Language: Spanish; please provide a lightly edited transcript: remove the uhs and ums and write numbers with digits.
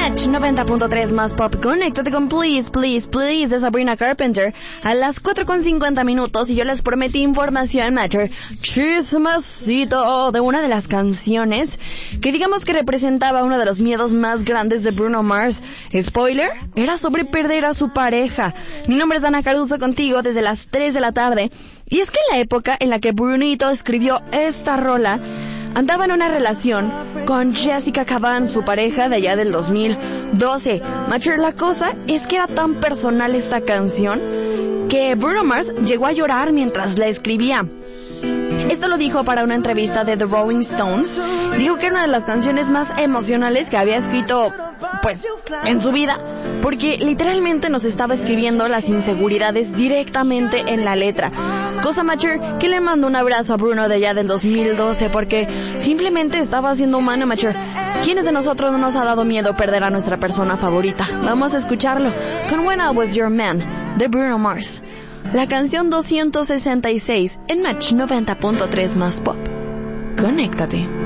Match 90.3 más pop. Conéctate con Please, Please, Please de Sabrina Carpenter a las 4:50 y yo les prometí información, Matter, chismecito de una de las canciones que digamos que representaba uno de los miedos más grandes de Bruno Mars. Spoiler, era sobre perder a su pareja. Mi nombre es Dana Caruso, contigo desde las 3 de la tarde. Y es que en la época en la que Brunito escribió esta rola, andaba en una relación con Jessica Caban, su pareja de allá del 2012. Macher, la cosa es que era tan personal esta canción que Bruno Mars llegó a llorar mientras la escribía. Esto lo dijo para una entrevista de The Rolling Stones. Dijo que era una de las canciones más emocionales que había escrito, pues, en su vida, porque literalmente nos estaba escribiendo las inseguridades directamente en la letra. Cosa, Macher, que le mando un abrazo a Bruno de allá del 2012, porque simplemente estaba siendo humano, Macher. ¿Quiénes de nosotros no nos ha dado miedo perder a nuestra persona favorita? Vamos a escucharlo con When I Was Your Man de Bruno Mars. La canción 266 en Match 90.3 más pop. Conéctate.